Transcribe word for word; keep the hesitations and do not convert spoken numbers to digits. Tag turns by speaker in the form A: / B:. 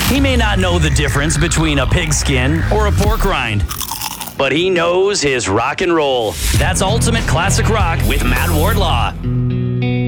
A: He may not know the difference between a pigskin or a pork rind, but he knows his rock and roll. That's Ultimate Classic Rock with Matt Wardlaw.